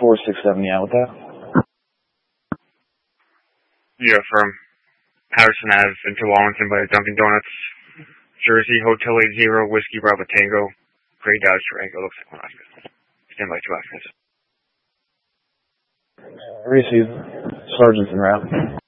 467, yeah, with that? Yeah, from Patterson Ave into Wallington by Dunkin' Donuts, Jersey, Hotel 80, Whiskey Bravo Tango, Gray Dodge Durango. Looks like one Oscar. Stand by 2 Oscars. Received. Sergeant's en route.